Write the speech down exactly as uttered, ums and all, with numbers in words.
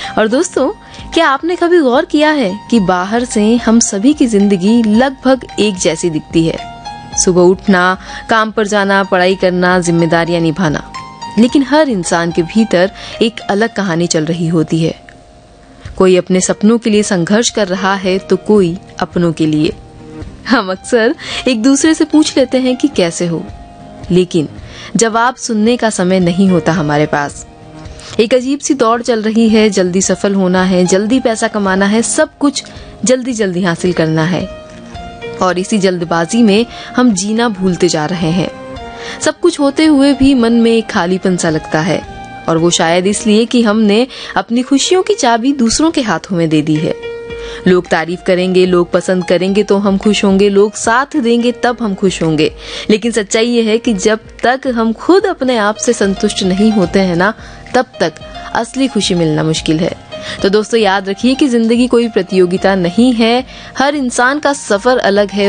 और दोस्तों, क्या आपने कभी गौर किया है कि बाहर से हम सभी की जिंदगी लगभग एक जैसी दिखती है। सुबह उठना, काम पर जाना, पढ़ाई करना, जिम्मेदारियां निभाना, लेकिन हर इंसान के भीतर एक अलग कहानी चल रही होती है। कोई अपने सपनों के लिए संघर्ष कर रहा है तो कोई अपनों के लिए। हम अक्सर एक दूसरे से पूछ लेते हैं कि कैसे हो, लेकिन जवाब सुनने का समय नहीं होता हमारे पास। एक अजीब सी दौड़ चल रही है, जल्दी सफल होना है, जल्दी पैसा कमाना है, सब कुछ जल्दी जल्दी हासिल करना है, और इसी जल्दबाजी में हम जीना भूलते जा रहे हैं। सब कुछ होते हुए भी मन में एक खालीपन सा लगता है, और वो शायद इसलिए कि हमने अपनी खुशियों की चाबी दूसरों के हाथों में दे दी है। लोग तारीफ करेंगे, लोग पसंद करेंगे तो हम खुश होंगे, लोग साथ देंगे तब हम खुश होंगे। लेकिन सच्चाई ये है कि जब तक हम खुद अपने आप से संतुष्ट नहीं होते हैं ना, तब तक असली खुशी मिलना मुश्किल है। तो दोस्तों, याद रखिए कि जिंदगी कोई प्रतियोगिता नहीं है। हर इंसान का सफर अलग है,